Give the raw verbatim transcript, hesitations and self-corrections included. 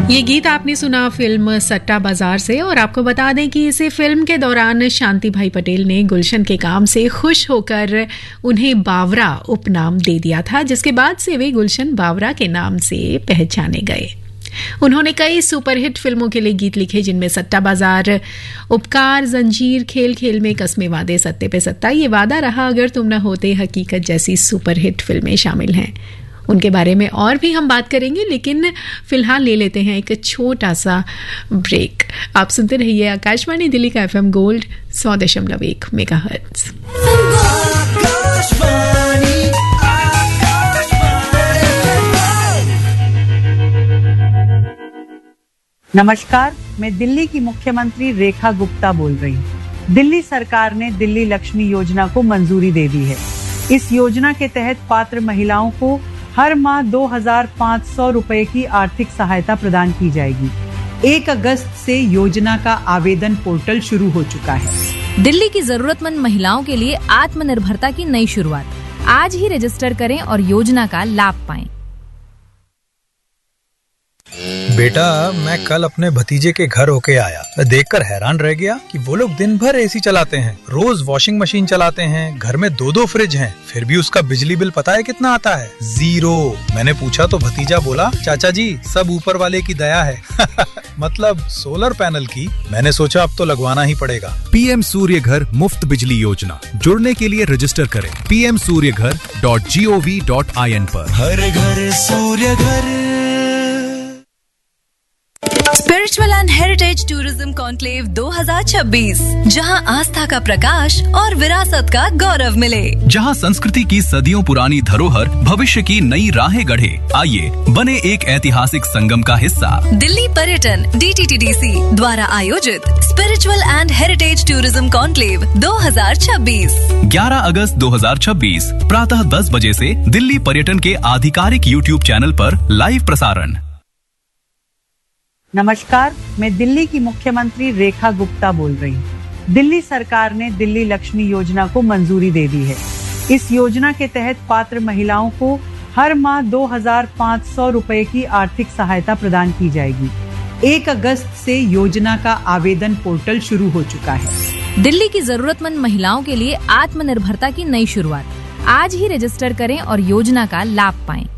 ये गीत आपने सुना फिल्म सट्टा बाजार से। और आपको बता दें कि इसे फिल्म के दौरान शांति भाई पटेल ने गुलशन के काम से खुश होकर उन्हें बावरा उपनाम दे दिया था, जिसके बाद से वे गुलशन बावरा के नाम से पहचाने गए। उन्होंने कई सुपरहिट फिल्मों के लिए गीत लिखे, जिनमें सट्टा बाजार, उपकार, जंजीर, खेल खेल में, कस्मे वादे, सत्ते पे सत्ता, ये वादा रहा, अगर तुम न होते, हकीकत जैसी सुपरहिट फिल्में शामिल हैं। उनके बारे में और भी हम बात करेंगे, लेकिन फिलहाल ले लेते हैं एक छोटा सा ब्रेक। आप सुनते रहिए आकाशवाणी दिल्ली का एफएम गोल्ड सौ दशमलव एक मेगाहर्ट्ज। नमस्कार, मैं दिल्ली की मुख्यमंत्री रेखा गुप्ता बोल रही हूँ। दिल्ली सरकार ने दिल्ली लक्ष्मी योजना को मंजूरी दे दी है। इस योजना के तहत पात्र महिलाओं को हर माह दो हजार पाँच सौ रुपए की आर्थिक सहायता प्रदान की जाएगी। एक अगस्त से योजना का आवेदन पोर्टल शुरू हो चुका है। दिल्ली की जरूरतमंद महिलाओं के लिए आत्मनिर्भरता की नई शुरुआत। आज ही रजिस्टर करें और योजना का लाभ पाएं। बेटा, मैं कल अपने भतीजे के घर होके आया। मैं देखकर हैरान रह गया कि वो लोग दिन भर एसी चलाते हैं, रोज वॉशिंग मशीन चलाते हैं, घर में दो दो फ्रिज हैं, फिर भी उसका बिजली बिल पता है कितना आता है? जीरो। मैंने पूछा तो भतीजा बोला, चाचा जी सब ऊपर वाले की दया है। मतलब सोलर पैनल की। मैंने सोचा अब तो लगवाना ही पड़ेगा। पीएम सूर्य घर मुफ्त बिजली योजना। जुड़ने के लिए रजिस्टर करें पी एम सूर्य घर dot G O V dot I N पर। हर घर सूर्य घर। Spiritual and heritage tourism conclave दो हज़ार छब्बीस, जहां आस्था का प्रकाश और विरासत का गौरव मिले, जहां संस्कृति की सदियों पुरानी धरोहर भविष्य की नई राहें गढ़े। आइए बने एक ऐतिहासिक संगम का हिस्सा। दिल्ली पर्यटन D T T D C द्वारा आयोजित spiritual and heritage tourism conclave दो हज़ार छब्बीस ग्यारह अगस्त दो हज़ार छब्बीस प्रातः दस बजे से दिल्ली पर्यटन के आधिकारिक यूट्यूब चैनल पर लाइव प्रसारण। नमस्कार, मैं दिल्ली की मुख्यमंत्री रेखा गुप्ता बोल रही हूँ। दिल्ली सरकार ने दिल्ली लक्ष्मी योजना को मंजूरी दे दी है। इस योजना के तहत पात्र महिलाओं को हर माह दो हजार पाँच सौ रुपए की आर्थिक सहायता प्रदान की जाएगी। एक अगस्त से योजना का आवेदन पोर्टल शुरू हो चुका है। दिल्ली की जरूरतमंद महिलाओं के लिए आत्मनिर्भरता की नई शुरुआत। आज ही रजिस्टर करें और योजना का लाभ पाएं।